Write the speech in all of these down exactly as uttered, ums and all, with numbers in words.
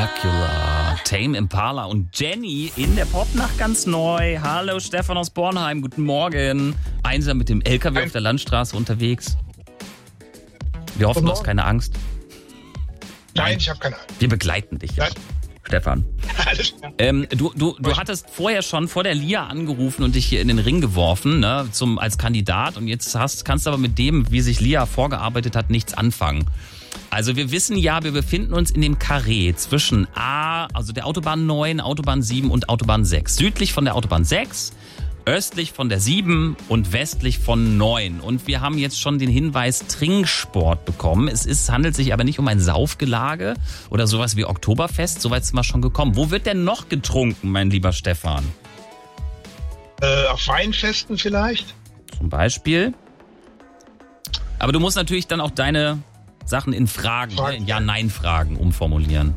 Dracula, Tame Impala und Jenny in der Popnacht ganz neu. Hallo Stefan aus Bornheim, guten Morgen. Einsam mit dem L K W auf der Landstraße unterwegs. Wir hoffen, du hast keine Angst. Nein, Nein ich habe keine Angst. Wir begleiten dich ja. Stefan. Alles klar. Ähm, du du, du hattest vorher schon vor der L I A angerufen und dich hier in den Ring geworfen, ne, zum, als Kandidat. Und jetzt hast, kannst du aber mit dem, wie sich L I A vorgearbeitet hat, nichts anfangen. Also wir wissen ja, wir befinden uns in dem Karree zwischen A, also der Autobahn neun, Autobahn sieben und Autobahn sechs. Südlich von der Autobahn sechs, östlich von der sieben und westlich von neun. Und wir haben jetzt schon den Hinweis Trinksport bekommen. Es ist, handelt sich aber nicht um ein Saufgelage oder sowas wie Oktoberfest. Soweit sind wir schon gekommen. Wo wird denn noch getrunken, mein lieber Stefan? Äh, auf Weinfesten vielleicht? Zum Beispiel. Aber du musst natürlich dann auch deine Sachen in Fragen, Fragen. Ne, in Ja-Nein-Fragen umformulieren.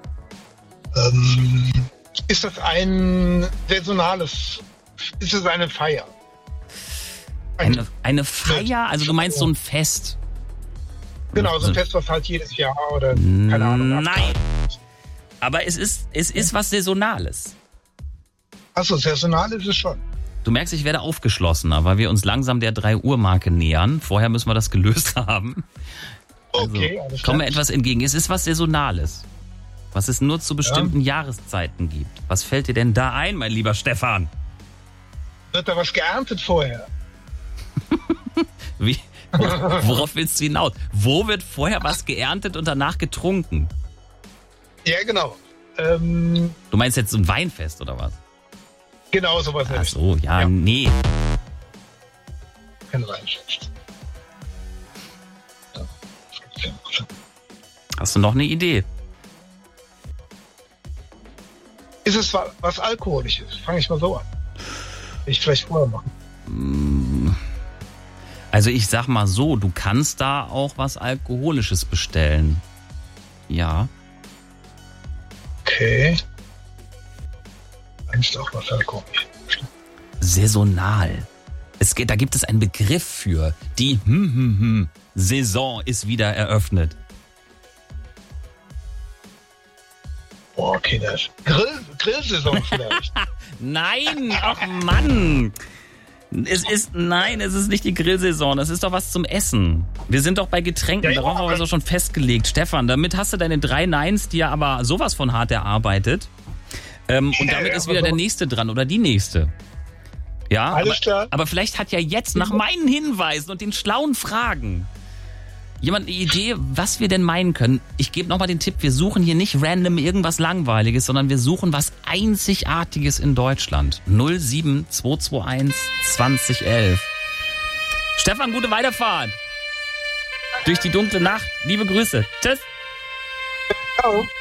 Ähm, ist das ein saisonales, ist es eine Feier? Eine, eine Feier? Also du meinst so ein Fest? Genau, so ein Fest, was halt jedes Jahr oder keine Ahnung. Nein, aber es ist, es ist was Saisonales. Achso, saisonal ist es schon. Du merkst, ich werde aufgeschlossener, weil wir uns langsam der drei Uhr Marke nähern. Vorher müssen wir das gelöst haben. Also, okay, alles klar. Kommen wir etwas entgegen. Es ist was Saisonales, was es nur zu bestimmten ja. Jahreszeiten gibt. Was fällt dir denn da ein, mein lieber Stefan? Wird da was geerntet vorher? Wie? Worauf willst du hinaus? Wo wird vorher was geerntet und danach getrunken? Ja, genau. Ähm, du meinst jetzt so ein Weinfest oder was? Genau, sowas. Ach so, ja, ja. nee. Kein Weinfest. Hast du noch eine Idee? Ist es was Alkoholisches? Fange ich mal so an. Ich vielleicht vorher machen. Also ich sag mal so, du kannst da auch was Alkoholisches bestellen. Ja. Okay. Kannst auch was Alkoholisches. Saisonal. Es geht, da gibt es einen Begriff für. Die hm, hm, hm, Saison ist wieder eröffnet. Boah, okay, das ist Grill, Grillsaison vielleicht. Nein, ach Mann. Es ist, nein, es ist nicht die Grillsaison. Das ist doch was zum Essen. Wir sind doch bei Getränken. Ja, Darauf haben wir es doch schon festgelegt. Stefan, damit hast du deine drei Neins dir aber sowas von hart erarbeitet. Ähm, und damit ist wieder der Nächste dran oder die Nächste. Ja, alles aber, klar. Aber vielleicht hat ja jetzt nach meinen Hinweisen und den schlauen Fragen jemand eine Idee, was wir denn meinen können. Ich gebe nochmal den Tipp, wir suchen hier nicht random irgendwas Langweiliges, sondern wir suchen was Einzigartiges in Deutschland. null sieben zwei zwei eins zwanzig elf. Stefan, gute Weiterfahrt. Durch die dunkle Nacht. Liebe Grüße. Tschüss. Ciao.